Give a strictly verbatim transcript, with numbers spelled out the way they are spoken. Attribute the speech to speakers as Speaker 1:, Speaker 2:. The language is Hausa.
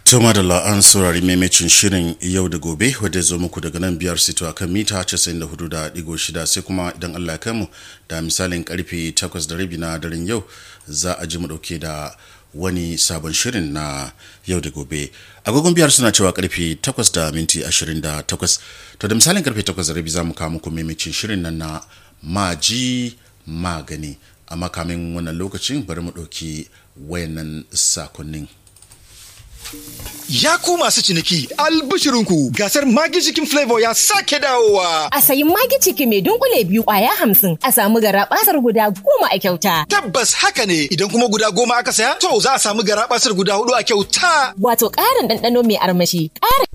Speaker 1: Tuma da la'an saurari maimacin shirin yau da gobe wadda zo muku daga nan biyar sito a kan mita casa'in da hudu da digo shida sai kuma idan Allah ya kai da misalin karfe takwas da rabi na daren yau za a ji mu dauke da wani sabon shirin na yau da gobe. Agogon biyar suna cewa karfe takwas da minti ashirin da takwas. To da misalin karfe takwas da rabi za mu kawo muku maimacin shirin nan na maji magani. Amma kamin wannan lokacin bari mu dauki wayannan sakonnin.
Speaker 2: Ya ku masu ciniki albishirinku gasar Maggi Chicken Flavor ya sake dawowa.
Speaker 3: A sayi Maggi Chicken mai dunkule biyu kwaya hamsin a samu garabasar guda goma a kyauta.
Speaker 2: Tabbas haka ne idan kuma guda goma aka saya to za a samu garabasar guda hudu a kyauta.
Speaker 3: Wato ƙarin ɗanɗano mai armashi, ƙara